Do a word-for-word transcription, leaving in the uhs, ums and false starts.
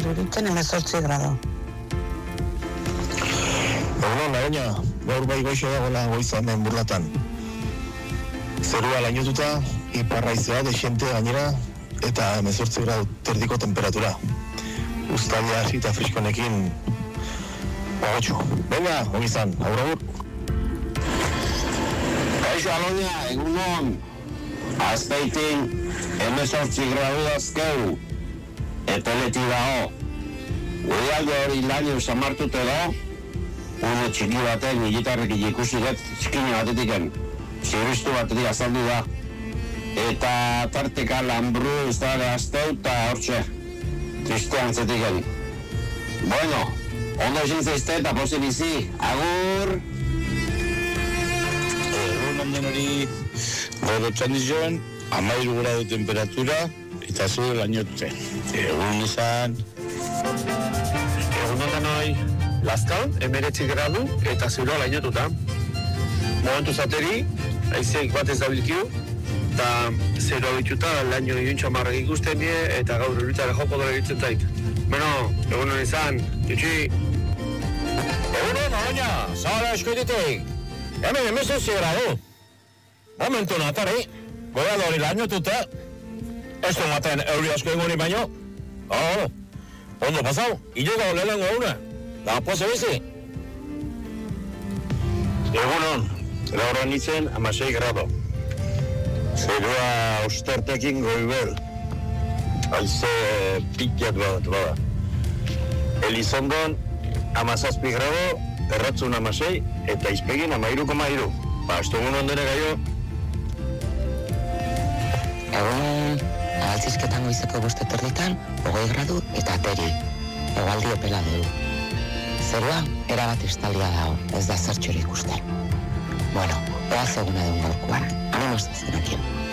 iruditzen hemezortzi grado. Egunon, Garoña, gaur bai goixo dagoela goiza hemen Burlatan. Zerua lainotuta, iparraizea dexente gainera, eta hemezortzi gradu terdiko temperatura. Uztalia hasi eta friskonekin pagotxo. Venga, ogizan, agur agur. Kaixo, Aloña, egunon. Azpeitin, hemezortzi gradu azkeu. Epeleti dago. Udialde hori laino samartute da. Une txiki baten, gitarrek ikusi dut, txikine batetiken. Ziristu batetik azaldu da. Eta tarteka lambru ez da lehazteu eta hortxe. Triste antzetiken. Bueno, ondo ezin zeizte eta posi bizi. Agur! Egun onden hori, gaur txandizioen, amairu gradu temperatura, eta zu lainotute. Egun izan. Egun onden hori, Lazkaon, emeretzi gradu eta zeroa lainotuta. Momentu zateri, aizeik bat ez dabilkiu, eta zeroa bituta laino iuntxa marrak ikusten die, eta gaur urritara joko dara egitzen zait. Bueno, egun hori izan, jutxi. Egunon, Aloña, zabala eskoitetik. Hemen hemezortzi gradu. Momentu natari, goialde hori lainotuta. Ez du maten euri asko egoni baino. Oh, ondo pasau, hilego lehenengo una. Da, pose bizi? Egunon, gaur anitzen amasei grado. Zerua austertekin goibel. Aize pikiat bat bada. Elizondon amazazpi grado, erratzun amasei, eta izpegin amairu koma iru. Ba, estu egun ondere gaio. Egun, agaltzizketan goizeko boste terditan, hogei gradu eta ateri. Egaldi opela dugu. Zerua, erabat estalia dago, ez da zertxori ikusten. Bueno, ea zeguna duen gaurkoan, animoz da zenekin.